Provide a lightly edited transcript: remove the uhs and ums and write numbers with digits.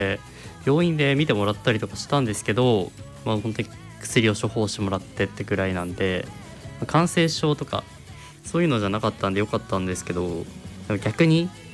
病院で見てもらったりとかしたんですけど、本当に薬を処方してもらってってくらいなんで、感染症とかそういうのじゃなかったんでよかったんですけど、でも逆に